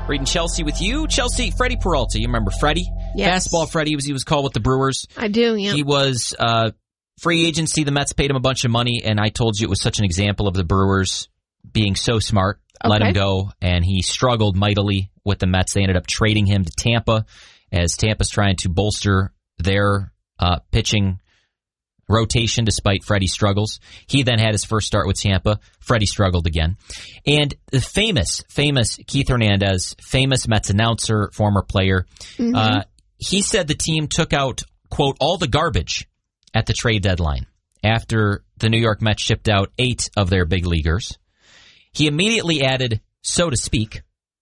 Reading Chelsea with you. Chelsea, Freddie Peralta. You remember Freddie? Yes. Fastball Freddie, he was called with the Brewers. I do, yeah. He was free agency. The Mets paid him a bunch of money, and I told you it was such an example of the Brewers being so smart. Let him go, and he struggled mightily with the Mets. They ended up trading him to Tampa as Tampa's trying to bolster their pitching rotation despite Freddie's struggles. He then had his first start with Tampa. Freddie struggled again. And the famous Keith Hernandez, famous Mets announcer, former player, he said the team took out, quote, all the garbage at the trade deadline after the New York Mets shipped out 8 of their big leaguers. He immediately added, so to speak,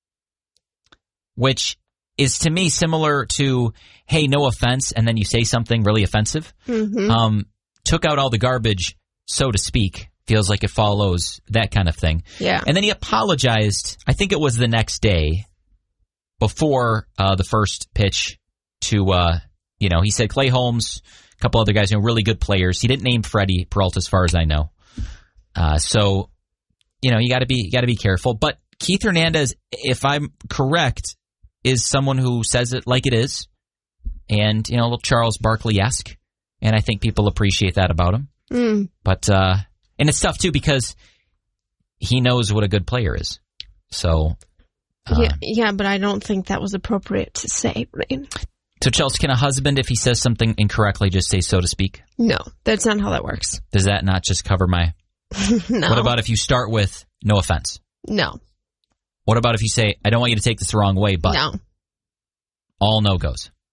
which is to me similar to, hey, no offense, and then you say something really offensive. Took out all the garbage, so to speak. Feels like it follows that kind of thing. Yeah. And then he apologized, I think it was the next day, before the first pitch to, he said Clay Holmes, a couple other guys, really good players. He didn't name Freddie Peralta as far as I know. So, you got to be careful. But Keith Hernandez, if I'm correct, is someone who says it like it is, and a little Charles Barkley-esque, and I think people appreciate that about him. But and it's tough too because he knows what a good player is. So yeah, but I don't think that was appropriate to say. Right? So Chelsea, can a husband, if he says something incorrectly, just say so to speak? No, that's not how that works. Does that not just cover my? No. What about if you start with no offense? No. What about if you say, I don't want you to take this the wrong way, but no. All no goes?